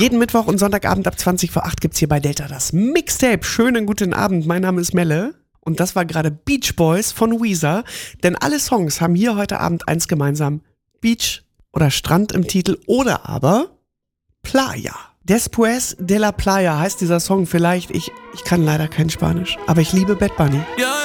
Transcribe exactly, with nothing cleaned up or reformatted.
Jeden Mittwoch und Sonntagabend ab zwanzig vor acht gibt's hier bei Delta das Mixtape. Schönen guten Abend, mein Name ist Melle. Und das war gerade Beach Boys von Weezer. Denn alle Songs haben hier heute Abend eins gemeinsam. Beach oder Strand im Titel oder aber Playa. Después de la Playa heißt dieser Song vielleicht. Ich, ich kann leider kein Spanisch, aber ich liebe Bad Bunny. Ja.